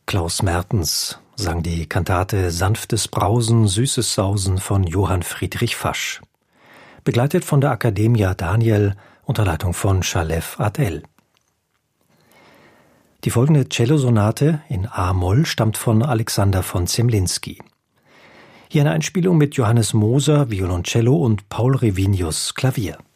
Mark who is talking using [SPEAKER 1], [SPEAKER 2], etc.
[SPEAKER 1] Klaus Mertens sang die Kantate Sanftes Brausen, süßes Sausen von Johann Friedrich Fasch, begleitet von der Accademia Daniel unter Leitung von Shalev Adel. Die folgende Cellosonate in A-Moll stammt von Alexander von Zemlinsky. Hier eine Einspielung mit Johannes Moser, Violoncello und Paul Revinius, Klavier.